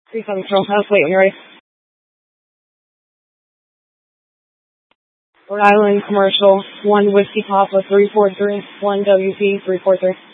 3-7 control. Wait, when you're ready. Rhode Island Commercial, 1 Whiskey Papa 343, 1 WP 343.